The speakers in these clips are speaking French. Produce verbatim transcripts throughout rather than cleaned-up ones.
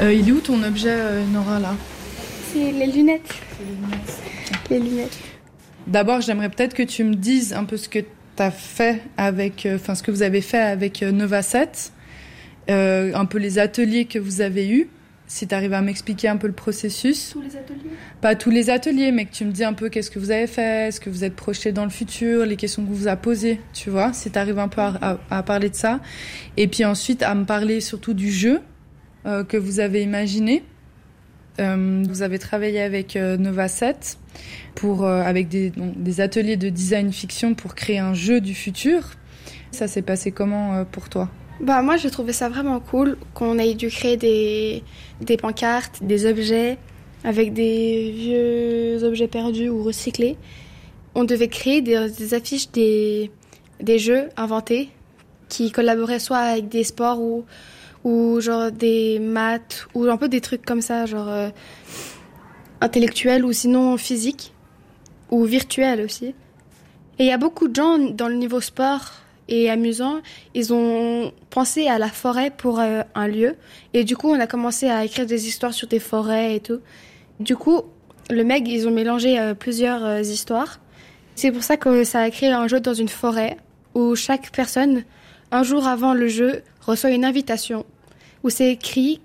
Euh, il est où ton objet, euh, Nora, là ? C'est les lunettes. C'est les lunettes. Les lunettes. D'abord, j'aimerais peut-être que tu me dises un peu ce que tu as fait avec, enfin, euh, ce que vous avez fait avec euh, Nova sept, euh, un peu les ateliers que vous avez eus, si tu arrives à m'expliquer un peu le processus. Tous les ateliers ? Pas tous les ateliers, mais que tu me dis un peu qu'est-ce que vous avez fait, est-ce que vous êtes projeté dans le futur, les questions qu'on vous a posées, tu vois, si tu arrives un peu à, à, à parler de ça. Et puis ensuite, à me parler surtout du jeu euh, que vous avez imaginé. Euh, vous avez travaillé avec euh, Nova sept pour, euh, avec des, donc, des ateliers de design fiction pour créer un jeu du futur. Ça s'est passé comment euh, pour toi ? Bah moi j'ai trouvé ça vraiment cool qu'on ait dû créer des, des pancartes, des objets avec des vieux objets perdus ou recyclés. On devait créer des, des affiches des, des jeux inventés qui collaboraient soit avec des sports ou ou genre des maths, ou un peu des trucs comme ça, genre euh, intellectuels ou sinon physiques, ou virtuels aussi. Et il y a beaucoup de gens dans le niveau sport et amusant, ils ont pensé à la forêt pour euh, un lieu, et du coup on a commencé à écrire des histoires sur des forêts et tout. Du coup, le mec, ils ont mélangé euh, plusieurs euh, histoires. C'est pour ça que ça a créé un jeu dans une forêt, où chaque personne, un jour avant le jeu, reçoit une invitation où c'est écrit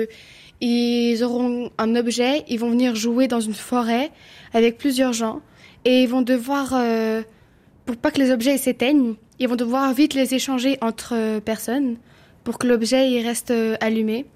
qu'ils auront un objet, ils vont venir jouer dans une forêt avec plusieurs gens et ils vont devoir, euh, pour pas que les objets s'éteignent, ils vont devoir vite les échanger entre personnes pour que l'objet il reste allumé.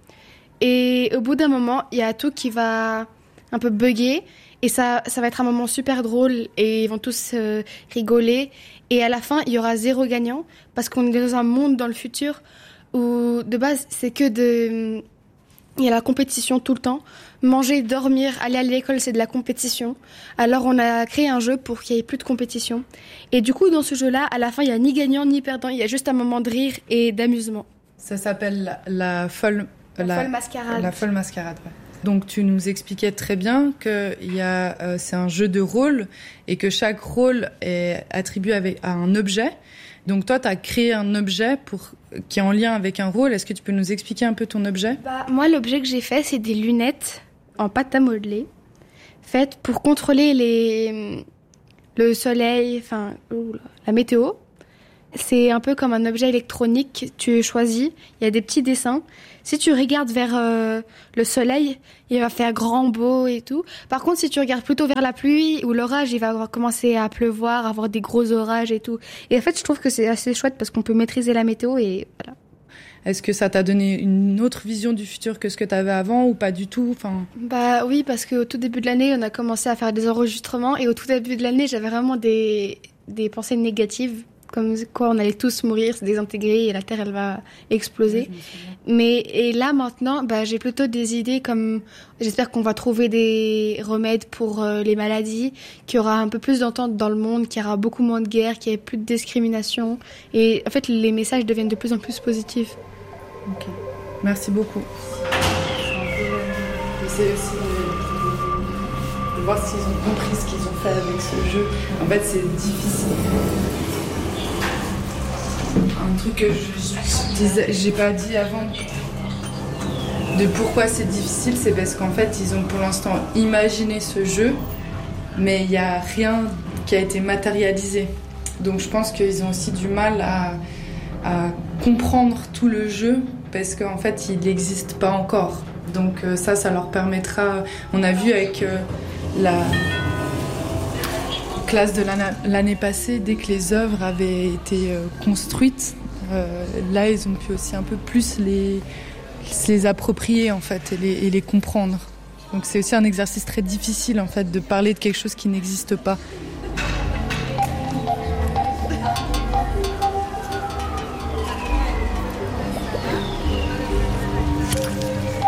Et au bout d'un moment, il y a tout qui va un peu bugger et ça, ça va être un moment super drôle et ils vont tous euh, rigoler. Et à la fin, il y aura zéro gagnant parce qu'on est dans un monde dans le futur où de base, c'est que de... Il y a la compétition tout le temps. Manger, dormir, aller à l'école, c'est de la compétition. Alors on a créé un jeu pour qu'il n'y ait plus de compétition. Et du coup, dans ce jeu-là, à la fin, il n'y a ni gagnant ni perdant. Il y a juste un moment de rire et d'amusement. Ça s'appelle la, la folle... La, la folle mascarade. La folle mascarade, ouais. Donc tu nous expliquais très bien que il y a, euh, c'est un jeu de rôle et que chaque rôle est attribué avec, à un objet. Donc toi, tu as créé un objet pour, qui est en lien avec un rôle. Est-ce que tu peux nous expliquer un peu ton objet ? Bah, moi, l'objet que j'ai fait, c'est des lunettes en pâte à modeler, faites pour contrôler les, le soleil, enfin la météo. C'est un peu comme un objet électronique, tu choisis, il y a des petits dessins. Si tu regardes vers euh, le soleil, il va faire grand, beau et tout. Par contre, si tu regardes plutôt vers la pluie ou l'orage, il va commencer à pleuvoir, avoir des gros orages et tout. Et en fait, je trouve que c'est assez chouette parce qu'on peut maîtriser la météo et voilà. Est-ce que ça t'a donné une autre vision du futur que ce que tu avais avant ou pas du tout ? Enfin... Bah oui, parce qu'au tout début de l'année, on a commencé à faire des enregistrements et au tout début de l'année, j'avais vraiment des, des pensées négatives. Comme quoi on allait tous mourir, se désintégrer et la Terre elle va exploser. Ouais, mais et là maintenant, bah, j'ai plutôt des idées comme j'espère qu'on va trouver des remèdes pour euh, les maladies, qu'il y aura un peu plus d'entente dans le monde, qu'il y aura beaucoup moins de guerres, qu'il y ait plus de discrimination. Et en fait, les messages deviennent de plus en plus positifs. Ok, merci beaucoup. J'essaie aussi de, de voir s'ils ont compris ce qu'ils ont fait avec ce jeu. En fait, c'est difficile. Un truc que je disais, j'ai pas dit avant de pourquoi c'est difficile, c'est parce qu'en fait ils ont pour l'instant imaginé ce jeu, mais il n'y a rien qui a été matérialisé. Donc je pense qu'ils ont aussi du mal à, à comprendre tout le jeu parce qu'en fait il n'existe pas encore. Donc ça, ça leur permettra. On a vu avec euh, la classe de l'année passée, dès que les œuvres avaient été euh, construites, euh, là ils ont pu aussi un peu plus les, les approprier en fait et les, et les comprendre. Donc c'est aussi un exercice très difficile en fait de parler de quelque chose qui n'existe pas.